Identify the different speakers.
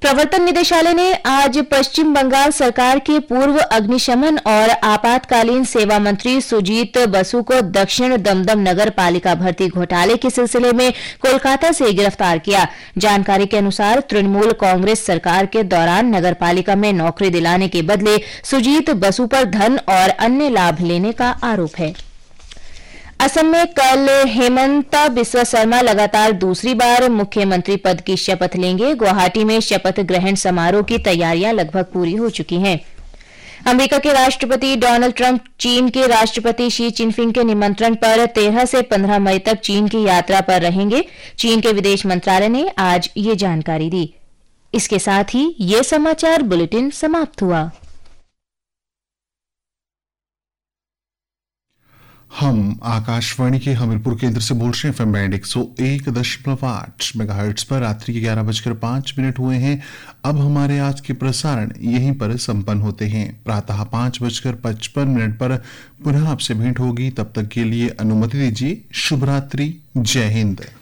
Speaker 1: प्रवर्तन निदेशालय ने आज पश्चिम बंगाल सरकार के पूर्व अग्निशमन और आपातकालीन सेवा मंत्री सुजीत बसु को दक्षिण दमदम नगर पालिका भर्ती घोटाले के सिलसिले में कोलकाता से गिरफ्तार किया। जानकारी के अनुसार तृणमूल कांग्रेस सरकार के दौरान नगर पालिका में नौकरी दिलाने के बदले सुजीत बसु पर धन और अन्य लाभ लेने का आरोप है। असम में कल हेमंता बिस्वा शर्मा लगातार दूसरी बार मुख्यमंत्री पद की शपथ लेंगे। गुवाहाटी में शपथ ग्रहण समारोह की तैयारियां लगभग पूरी हो चुकी हैं। अमेरिका के राष्ट्रपति डोनाल्ड ट्रंप चीन के राष्ट्रपति शी चिनफिंग के निमंत्रण पर 13 से 15 मई तक चीन की यात्रा पर रहेंगे। चीन के विदेश मंत्रालय ने आज ये जानकारी दी। इसके साथ ही ये समाचार बुलेटिन समाप्त हुआ।
Speaker 2: हम आकाशवाणी के हमीरपुर केंद्र से बोल रहे हैं। एफएम बैंड 101.8 मेगाहर्ट्ज पर रात्रि के 11:05 हुए हैं। अब हमारे आज के प्रसारण यहीं पर संपन्न होते हैं। प्रातः 5:55 पर पुनः आपसे भेंट होगी। तब तक के लिए अनुमति दीजिए। शुभ रात्रि। जय हिंद।